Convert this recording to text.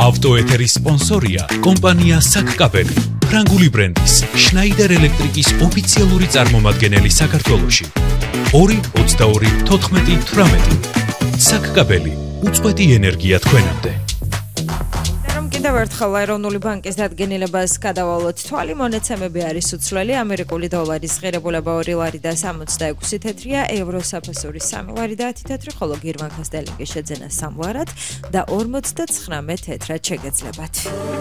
ავტოეთერის სპონსორია კომპანია საკკაბელი, ფრანგული ბრენდის შნაიდერ ელექტრიკის ოფიციალური წარმომადგენელი საქართველოში. 2-22-14-18 საკკაბელი, უწყვეტი ენერგია თქვენამდე. კიდევ ერთხელ ეროვნული ბანკის დადგენილებას გადავალოთ თვალი, მონაცემები არის უცვლელი, ამერიკული დოლარის ღირებულება 2 ლარი და 66 თეთრია, ევრო საფასური 3 ლარი და 10 თეთრი, ხოლო გირვანქას დელინგის შეძენა 3 ლარად და 59 თეთრად შეგეძლებათ.